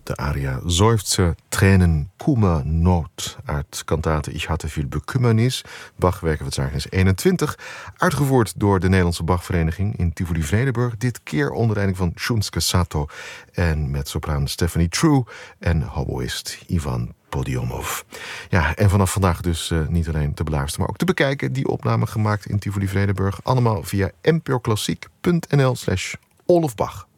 De aria Seufzer, Tränen, Kummer, Not uit kantate Ich hatte viel Bekümmernis. Bach, werken van het Zagenis 21. Uitgevoerd door de Nederlandse Bachvereniging in Tivoli-Vredenburg. Dit keer onder leiding van Shunsuke Sato. En met sopraan Stephanie True en hoboïst Ivan Podiomov. Ja, en vanaf vandaag dus niet alleen te beluisteren, maar ook te bekijken. Die opname gemaakt in Tivoli-Vredenburg. Allemaal via npoklassiek.nl/Olofbach.